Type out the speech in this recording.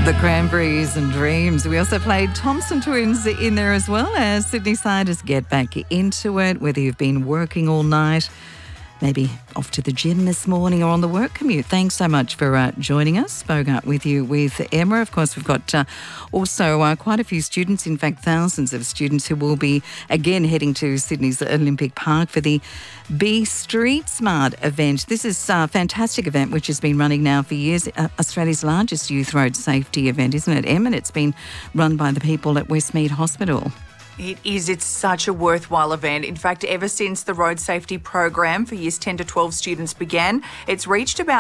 The Cranberries and Dreams. We also played Thompson Twins in there as well as Sydney Siders get back into it, whether you've been working all night, maybe off to the gym this morning or on the work commute. Thanks so much for joining us. Spoke up with you with Emma. Of course, we've got also quite a few students, in fact, thousands of students who will be again heading to Sydney's Olympic Park for the Be Street Smart event. This is a fantastic event which has been running now for years. Australia's largest youth road safety event, isn't it, Em? And it's been run by the people at Westmead Hospital. It is. It's such a worthwhile event. In fact, ever since the road safety program for years 10 to 12 students began, it's reached about